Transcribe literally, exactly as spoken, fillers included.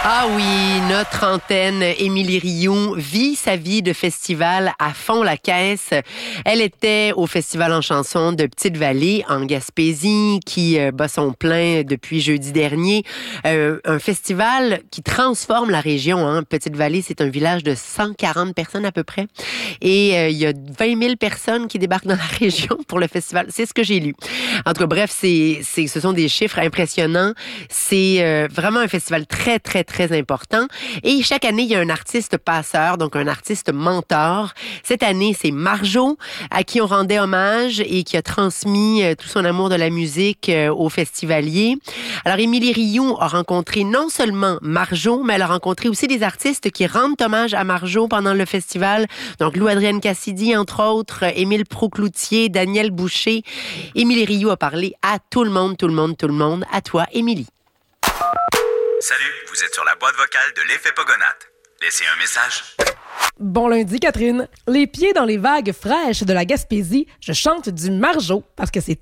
Ah oui, notre antenne, Émilie Rioux, vit sa vie de festival à fond la caisse. Elle était au Festival en chanson de Petite-Vallée, en Gaspésie, qui euh, bat son plein depuis jeudi dernier. Euh, un festival qui transforme la région. Hein. Petite-Vallée, c'est un village de cent quarante personnes à peu près. Et euh, il y a vingt mille personnes qui débarquent dans la région pour le festival. C'est ce que j'ai lu. En tout cas, bref, c'est, c'est, ce sont des chiffres impressionnants. C'est euh, vraiment un festival très, très, très très important. Et chaque année, il y a un artiste passeur, donc un artiste mentor. Cette année, c'est Marjo, à qui on rendait hommage et qui a transmis tout son amour de la musique aux festivaliers. Alors, Émilie Rioux a rencontré non seulement Marjo, mais elle a rencontré aussi des artistes qui rendent hommage à Marjo pendant le festival. Donc, Lou-Adrienne Cassidy, entre autres, Émile Proucloutier, Daniel Boucher. Émilie Rioux a parlé à tout le monde, tout le monde, tout le monde. À toi, Émilie. Salut, vous êtes sur la boîte vocale de l'Effet Pogonat. Laissez un message. Bon lundi, Catherine. Les pieds dans les vagues fraîches de la Gaspésie, je chante du Marjo parce que c'est